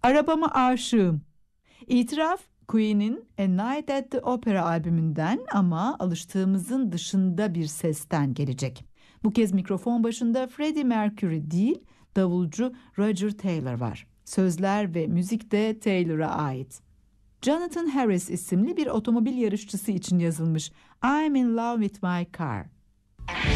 Arabama aşığım. İtiraf Queen'in A Night at the Opera albümünden ama alıştığımızın dışında bir sesten gelecek. Bu kez mikrofon başında Freddie Mercury değil, davulcu Roger Taylor var. Sözler ve müzik de Taylor'a ait. Jonathan Harris isimli bir otomobil yarışçısı için yazılmış I'm in love with my car.